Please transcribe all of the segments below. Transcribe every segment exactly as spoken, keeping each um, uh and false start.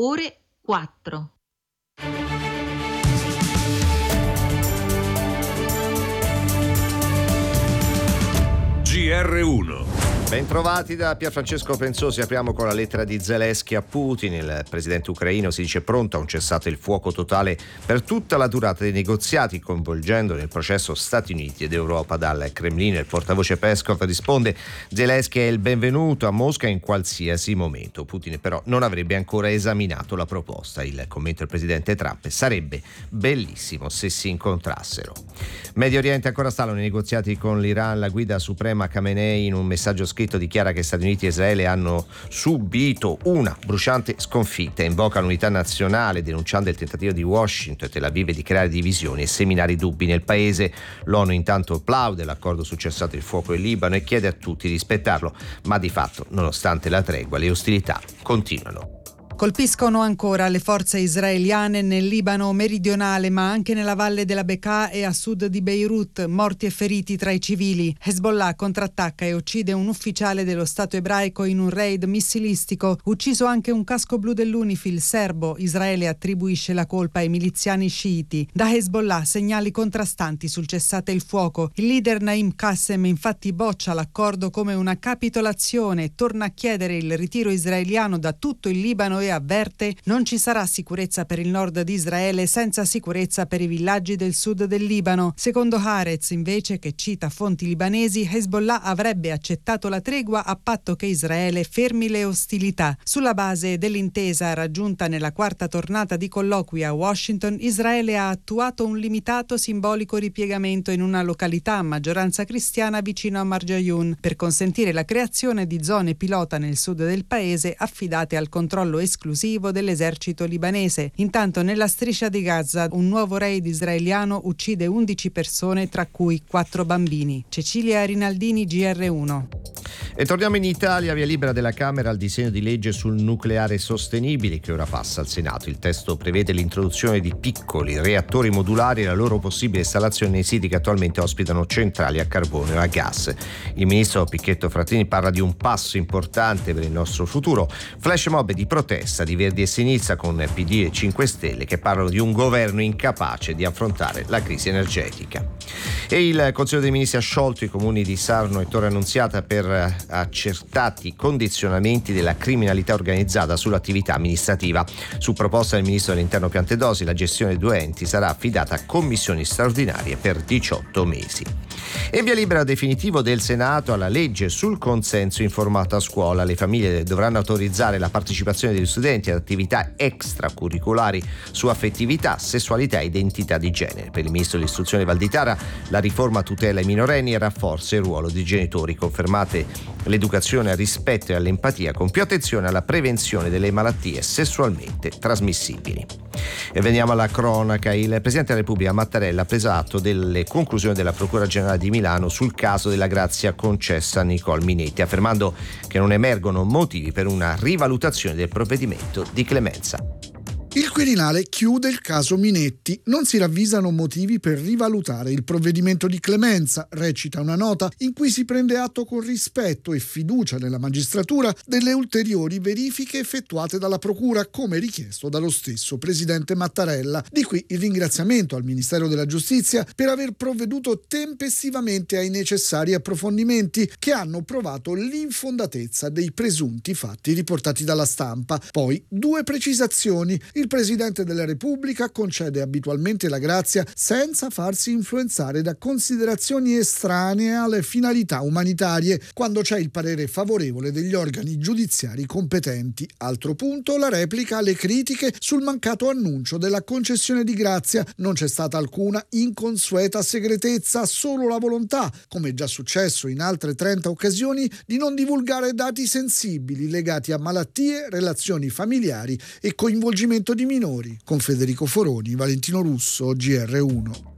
ore quattro. G R uno. Bentrovati da Pierfrancesco Pensosi. Apriamo con la lettera di Zelensky a Putin. Il presidente ucraino si dice pronto a un cessato il fuoco totale per tutta la durata dei negoziati, coinvolgendo nel processo Stati Uniti ed Europa. Dal Cremlino il portavoce Peskov risponde: Zelensky è il benvenuto a Mosca in qualsiasi momento. Putin però non avrebbe ancora esaminato la proposta. Il commento del presidente Trump: sarebbe bellissimo se si incontrassero. Medio Oriente ancora stanno i negoziati con l'Iran. La guida suprema Khamenei in un messaggio scritto dichiara che Stati Uniti e Israele hanno subito una bruciante sconfitta, invoca l'unità nazionale denunciando il tentativo di Washington e Tel Aviv di creare divisioni e seminare dubbi nel paese. L'ONU intanto plaude l'accordo sul cessate il fuoco in Libano e chiede a tutti di rispettarlo, ma di fatto, nonostante la tregua, le ostilità continuano. Colpiscono ancora le forze israeliane nel Libano meridionale, ma anche nella valle della Bekaa e a sud di Beirut, morti e feriti tra i civili. Hezbollah contrattacca e uccide un ufficiale dello Stato ebraico in un raid missilistico. Ucciso anche un casco blu dell'Unifil serbo. Israele attribuisce la colpa ai miliziani sciiti. Da Hezbollah segnali contrastanti sul cessate il fuoco. Il leader Naim Qassem infatti boccia l'accordo come una capitolazione e torna a chiedere il ritiro israeliano da tutto il Libano e avverte: non ci sarà sicurezza per il nord di Israele senza sicurezza per i villaggi del sud del Libano. Secondo Haaretz, invece, che cita fonti libanesi, Hezbollah avrebbe accettato la tregua a patto che Israele fermi le ostilità. Sulla base dell'intesa raggiunta nella quarta tornata di colloqui a Washington, Israele ha attuato un limitato simbolico ripiegamento in una località a maggioranza cristiana vicino a Marjayun per consentire la creazione di zone pilota nel sud del paese affidate al controllo esclusivo dell'esercito libanese. Intanto nella striscia di Gaza un nuovo raid israeliano uccide undici persone, tra cui quattro bambini. Cecilia Rinaldini, G R uno. E torniamo in Italia, via libera della Camera al disegno di legge sul nucleare sostenibile che ora passa al Senato. Il testo prevede l'introduzione di piccoli reattori modulari e la loro possibile installazione nei siti che attualmente ospitano centrali a carbone o a gas. Il ministro Picchetto Frattini parla di un passo importante per il nostro futuro. Flash mob di protesta di Verdi e Sinistra con P D e cinque Stelle che parlano di un governo incapace di affrontare la crisi energetica. E il Consiglio dei Ministri ha sciolto i comuni di Sarno e Torre Annunziata per accertati condizionamenti della criminalità organizzata sull'attività amministrativa. Su proposta del ministro dell'Interno Piantedosi, la gestione dei due enti sarà affidata a commissioni straordinarie per diciotto mesi. E via libera definitivo del Senato alla legge sul consenso informato a scuola. Le famiglie dovranno autorizzare la partecipazione degli studenti ad attività extracurricolari su affettività, sessualità e identità di genere. Per il ministro dell'istruzione Valditara la riforma tutela i minorenni e rafforza il ruolo dei genitori. Confermate l'educazione al rispetto e all'empatia con più attenzione alla prevenzione delle malattie sessualmente trasmissibili. E veniamo alla cronaca. Il Presidente della Repubblica Mattarella ha preso atto delle conclusioni della Procura Generale di Milano sul caso della grazia concessa a Nicole Minetti, affermando che non emergono motivi per una rivalutazione del provvedimento di clemenza. Il Quirinale chiude il caso Minetti. Non si ravvisano motivi per rivalutare il provvedimento di clemenza, recita una nota in cui si prende atto con rispetto e fiducia nella magistratura delle ulteriori verifiche effettuate dalla Procura, come richiesto dallo stesso Presidente Mattarella. Di qui il ringraziamento al Ministero della Giustizia per aver provveduto tempestivamente ai necessari approfondimenti che hanno provato l'infondatezza dei presunti fatti riportati dalla stampa. Poi due precisazioni. Il Presidente della Repubblica concede abitualmente la grazia senza farsi influenzare da considerazioni estranee alle finalità umanitarie, quando c'è il parere favorevole degli organi giudiziari competenti. Altro punto, la replica alle critiche sul mancato annuncio della concessione di grazia. Non c'è stata alcuna inconsueta segretezza, solo la volontà, come già successo in altre trenta occasioni, di non divulgare dati sensibili legati a malattie, relazioni familiari e coinvolgimento di minori. Con Federico Foroni, Valentino Russo, G R uno.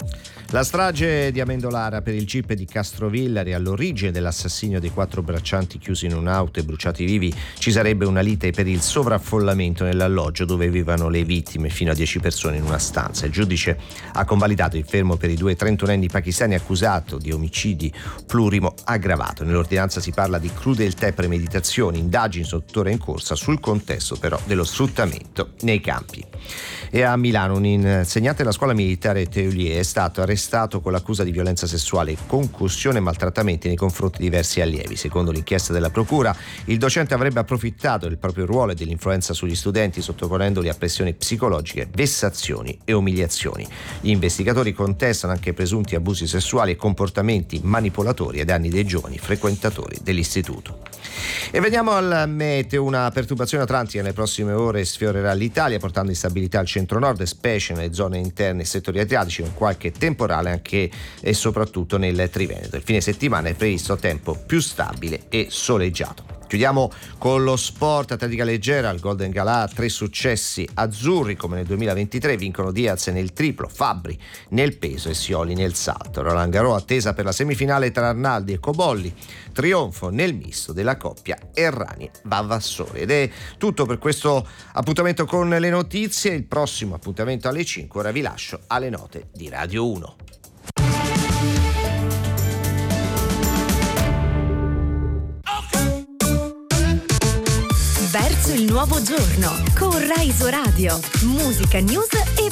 La strage di Amendolara per il G I P di Castrovillari all'origine dell'assassinio dei quattro braccianti chiusi in un'auto e bruciati vivi. Ci sarebbe una lite per il sovraffollamento nell'alloggio dove vivevano le vittime, fino a dieci persone in una stanza. Il giudice ha convalidato il fermo per i due trentunenni pakistani accusati di omicidi plurimo aggravato. Nell'ordinanza si parla di crudeltà e premeditazione, indagini sono tuttora in corsa sul contesto però dello sfruttamento nei campi. E a Milano un insegnante della scuola militare Teulier è stato arrestato con l'accusa di violenza sessuale, concussione e maltrattamenti nei confronti di diversi allievi. Secondo l'inchiesta della procura, il docente avrebbe approfittato del proprio ruolo e dell'influenza sugli studenti, sottoponendoli a pressioni psicologiche, vessazioni e umiliazioni. Gli investigatori contestano anche presunti abusi sessuali e comportamenti manipolatori ai danni dei giovani frequentatori dell'istituto. E veniamo al meteo. Una perturbazione atlantica nelle prossime ore sfiorerà l'Italia, portando instabilità al centro-nord, specie nelle zone interne e settori adriatici, con qualche temporale anche e soprattutto nel Triveneto. Il fine settimana è previsto tempo più stabile e soleggiato. Chiudiamo con lo sport. Atletica leggera, al Golden Galà, tre successi azzurri come nel duemilaventitré, vincono Diaz nel triplo, Fabbri nel peso e Scioli nel salto. Roland Garros attesa per la semifinale tra Arnaldi e Cobolli, trionfo nel misto della coppia Errani-Vavassori. Ed è tutto per questo appuntamento con le notizie. Il prossimo appuntamento alle cinque, ora vi lascio alle note di Radio uno. Verso il nuovo giorno con Rai Radio, musica, news e